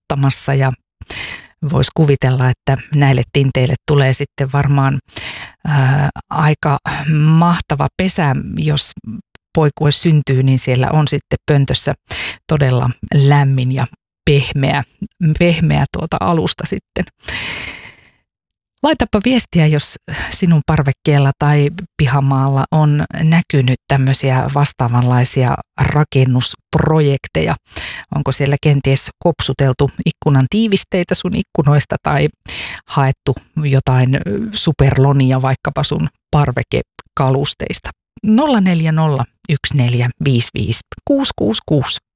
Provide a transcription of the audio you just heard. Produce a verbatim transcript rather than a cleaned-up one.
polttamassa ja voisi kuvitella, että näille tinteille tulee sitten varmaan ää, aika mahtava pesä, jos poikue syntyy, niin siellä on sitten pöntössä todella lämmin ja pehmeä, pehmeä tuota alusta sitten. Laitapa viestiä, jos sinun parvekkeella tai pihamaalla on näkynyt tämmöisiä vastaavanlaisia rakennusprojekteja. Onko siellä kenties kopsuteltu ikkunan tiivisteitä sun ikkunoista tai haettu jotain superlonia vaikkapa sun parvekekalusteista. nolla neljä nolla yksi neljä viisi viisi kuusi kuusi kuusi.